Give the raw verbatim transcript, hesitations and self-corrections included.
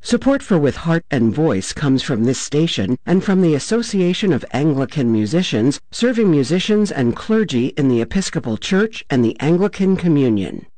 Support for With Heart and Voice comes from this station and from the Association of Anglican Musicians, serving musicians and clergy in the Episcopal Church and the Anglican Communion.